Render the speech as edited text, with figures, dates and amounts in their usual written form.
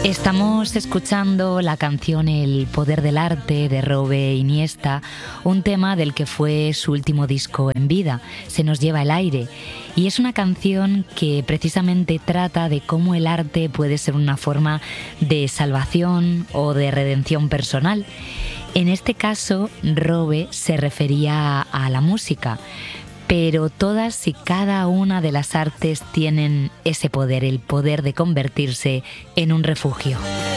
Estamos escuchando la canción El poder del arte de Robe Iniesta, un tema del que fue su último disco en vida, Se nos lleva el aire. Y es una canción que precisamente trata de cómo el arte puede ser una forma de salvación o de redención personal. En este caso, Robe se refería a la música. Pero todas y cada una de las artes tienen ese poder, el poder de convertirse en un refugio.